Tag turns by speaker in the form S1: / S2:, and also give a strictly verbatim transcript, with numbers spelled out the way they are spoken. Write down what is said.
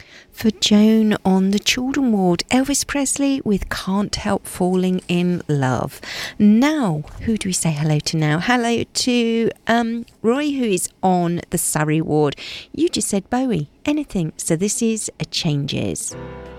S1: For Joan on the children ward, Elvis Presley with Can't Help Falling in Love. Now, who do we say hello to now? Hello to um, Roy, who is on the Surrey ward. You just said Bowie, anything. So this is a Changes.